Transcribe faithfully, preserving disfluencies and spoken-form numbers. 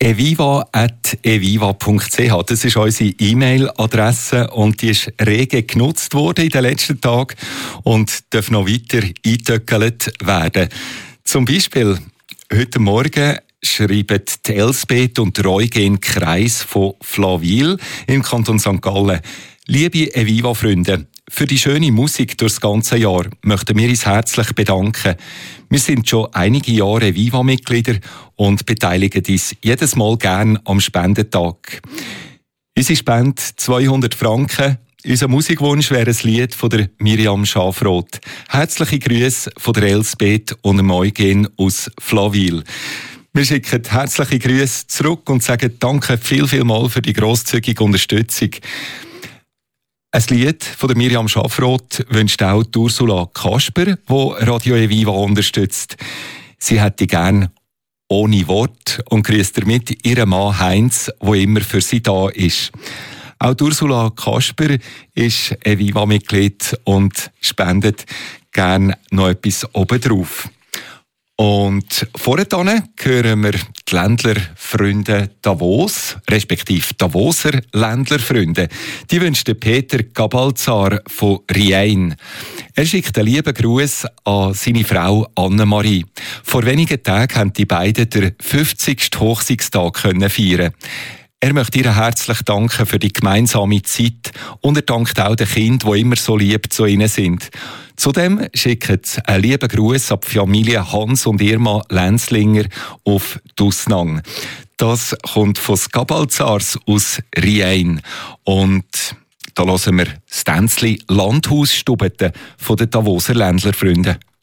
eviva at eviva punkt c h. Das ist unsere E-Mail-Adresse und die ist rege genutzt worden in den letzten Tagen und darf noch weiter eingetöckelt werden. Zum Beispiel heute Morgen schreiben die Elsbeth und Eugen Kreis von Flawil im Kanton Sankt Gallen: Liebe Eviva-Freunde, für die schöne Musik durchs ganze Jahr möchten wir uns herzlich bedanken. Wir sind schon einige Jahre Eviva-Mitglieder und beteiligen uns jedes Mal gern am Spendentag. Unsere Spende zweihundert Franken. Unser Musikwunsch wäre ein Lied von der Miriam Schafroth. Herzliche Grüße von der Elsbeth und dem Eugen aus Flawil. Wir schicken herzliche Grüße zurück und sagen danke viel, viel mal für die grosszügige Unterstützung. Ein Lied von der Miriam Schafroth wünscht auch die Ursula Kasper, die Radio Eviva unterstützt. Sie hätte gern ohne Wort und grüßt damit ihren Mann Heinz, der immer für sie da ist. Auch die Ursula Kasper ist Eviva-Mitglied und spendet gern noch etwas obendrauf. Und vorher hören wir die Ländlerfreunde Davos, respektive Davoser Ländlerfreunde. Die wünscht Peter Gabalzar von Rien. Er schickt einen lieben Gruß an seine Frau Annemarie. Vor wenigen Tagen haben die beiden den fünfzigsten Hochzeitstag feiern. Er möchte ihr herzlich danken für die gemeinsame Zeit und er dankt auch den Kindern, die immer so lieb zu ihnen sind. Zudem schickt einen lieben Gruß an die Familie Hans und Irma Lenzlinger auf Dusnang. Das kommt von Gabalzars aus Rien. Und da hören wir das Tänzli Landhausstubete von den Davoser Ländlerfreunden.